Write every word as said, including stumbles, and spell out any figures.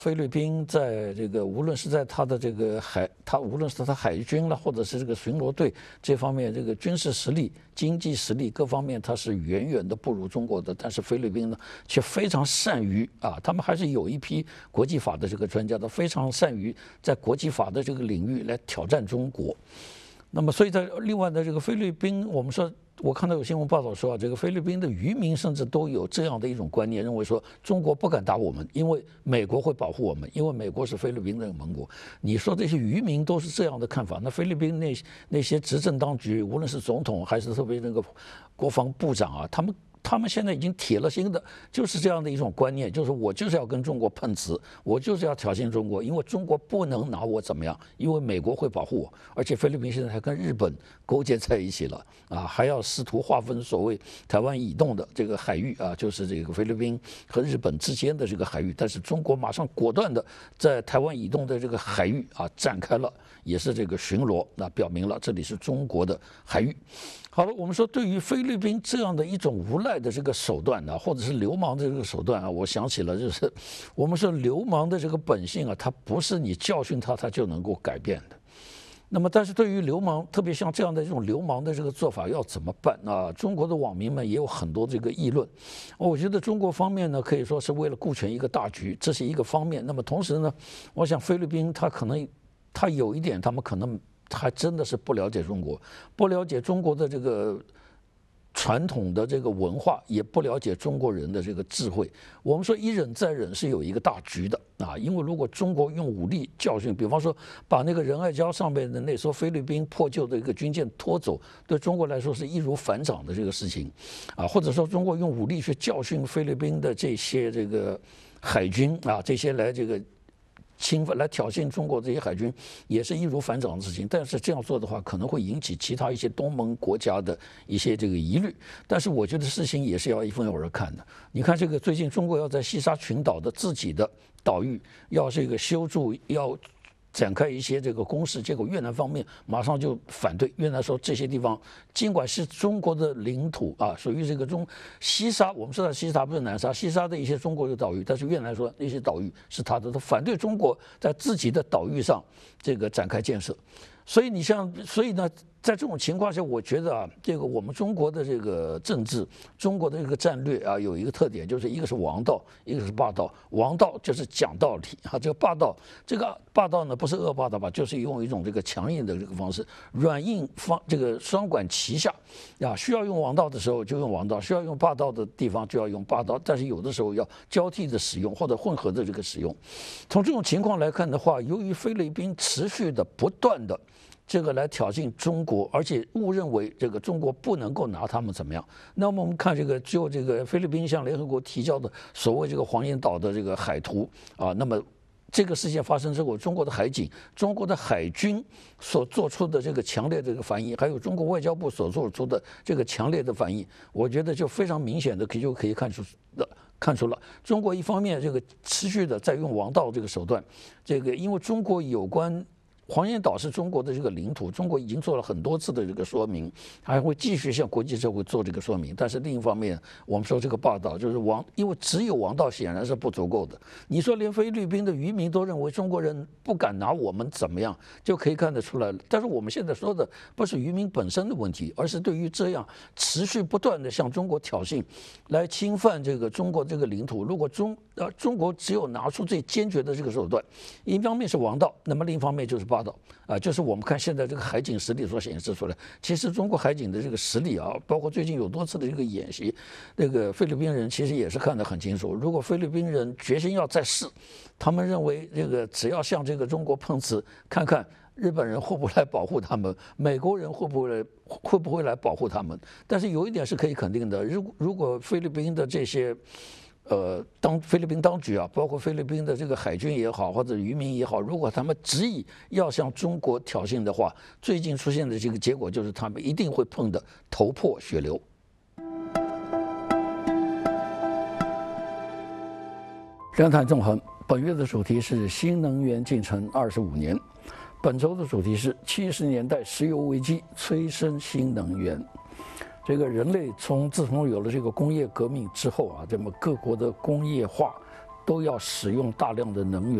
菲律宾在这个无论是在它的这个海，它无论是它海军了，或者是这个巡逻队这方面，这个军事实力、经济实力各方面，它是远远的不如中国的。但是菲律宾呢，却非常善于啊，他们还是有一批国际法的这个专家的，非常善于在国际法的这个领域来挑战中国。那么，所以在另外的这个菲律宾，我们说。我看到有新闻报道说啊，这个菲律宾的渔民甚至都有这样的一种观念，认为说中国不敢打我们，因为美国会保护我们，因为美国是菲律宾的盟国。你说这些渔民都是这样的看法，那菲律宾那那些执政当局，无论是总统还是特别那个国防部长啊，他们。他们现在已经铁了心的，就是这样的一种观念，就是我就是要跟中国碰瓷，我就是要挑衅中国，因为中国不能拿我怎么样，因为美国会保护我，而且菲律宾现在还跟日本勾结在一起了啊，还要试图划分所谓台湾以东的这个海域啊，就是这个菲律宾和日本之间的这个海域，但是中国马上果断的在台湾以东的这个海域啊展开了，也是这个巡逻，那表明了这里是中国的海域。好了，我们说对于菲律宾这样的一种无赖的这个手段呢、啊，或者是流氓的这个手段啊，我想起了就是我们说流氓的这个本性啊，它不是你教训他他就能够改变的。那么，但是对于流氓，特别像这样的这种流氓的这个做法要怎么办啊？中国的网民们也有很多这个议论。我觉得中国方面呢，可以说是为了顾全一个大局，这是一个方面。那么同时呢，我想菲律宾他可能他有一点，他们可能。还真的是不了解中国，不了解中国的这个传统的这个文化，也不了解中国人的这个智慧。我们说一忍再忍是有一个大局的啊，因为如果中国用武力教训，比方说把那个仁爱礁上面的那艘菲律宾破旧的一个军舰拖走，对中国来说是易如反掌的这个事情啊，或者说中国用武力去教训菲律宾的这些这个海军啊，这些来这个。侵犯来挑衅中国这些海军也是易如反掌的事情，但是这样做的话可能会引起其他一些东盟国家的一些这个疑虑。但是我觉得事情也是要一分为二看的。你看这个最近中国要在西沙群岛的自己的岛屿要这个修筑要。展开一些这个攻势，结果越南方面马上就反对。越南说这些地方尽管是中国的领土啊，属于这个中西沙，我们说的西沙不是南沙，西沙的一些中国的岛屿，但是越南说那些岛屿是他的，他反对中国在自己的岛屿上这个展开建设。所以你像，所以呢，在这种情况下，我觉得啊，这个我们中国的这个政治，中国的这个战略啊，有一个特点，就是一个是王道，一个是霸道。王道就是讲道理啊，这个霸道，这个霸道呢不是恶霸道吧，就是用一种这个强硬的这个方式，软硬方这个双管齐下啊，需要用王道的时候就用王道，需要用霸道的地方就要用霸道，但是有的时候要交替的使用或者混合的这个使用。从这种情况来看的话，由于菲律宾持续的不断的。这个来挑衅中国，而且误认为这个中国不能够拿他们怎么样。那么我们看这个，就这个菲律宾向联合国提交的所谓这个黄岩岛的这个海图啊，那么这个事件发生之后，中国的海警、中国的海军所做出的这个强烈的这个反应，还有中国外交部所做出的这个强烈的反应，我觉得就非常明显的可以就可以看出的。看出了中国一方面这个持续的在用王道这个手段，这个因为中国有关。黄岩岛是中国的这个领土，中国已经做了很多次的这个说明，还会继续向国际社会做这个说明。但是另一方面，我们说这个霸道就是王，因为只有王道显然是不足够的。你说连菲律宾的渔民都认为中国人不敢拿我们怎么样，就可以看得出来了。但是我们现在说的不是渔民本身的问题，而是对于这样持续不断的向中国挑衅，来侵犯这个中国这个领土。如果中呃中国只有拿出最坚决的这个手段，一方面是王道，那么另一方面就是霸道。啊，就是我们看现在这个海警实力所显示出来，其实中国海警的这个实力啊，包括最近有多次的这个演习，那个菲律宾人其实也是看得很清楚。如果菲律宾人决心要再试，他们认为这个只要向这个中国碰瓷，看看日本人会不会来保护他们，美国人会不会来会不会来保护他们。但是有一点是可以肯定的，如如果菲律宾的这些。呃，当菲律宾当局啊，包括菲律宾的这个海军也好，或者渔民也好，如果他们执意要向中国挑衅的话，最近出现的这个结果就是他们一定会碰得头破血流。两谈纵横，本月的主题是新能源进程二十五年，本周的主题是七十年代石油危机催生新能源。这个人类从自从有了这个工业革命之后啊，这么各国的工业化都要使用大量的能源。